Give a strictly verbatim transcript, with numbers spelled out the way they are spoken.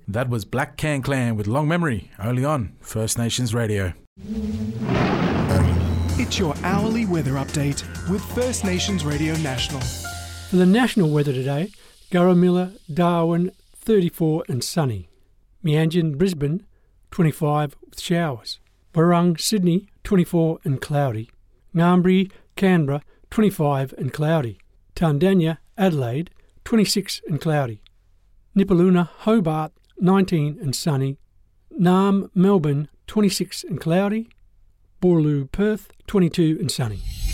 That was Black Can Clan with Long Memory, only on First Nations Radio. It's your hourly weather update with First Nations Radio National. For the national weather today, Gurrumilla, Darwin, thirty-four and sunny. Meanjin, Brisbane, twenty-five with showers. Warrung, Sydney, twenty-four and cloudy. Ngambri, Canberra, twenty-five and cloudy. Tandanya, Adelaide, twenty-six and cloudy. Nipaluna, Hobart, nineteen and sunny. Naarm, Melbourne, twenty-six and cloudy. Boorloo, Perth, twenty-two and sunny.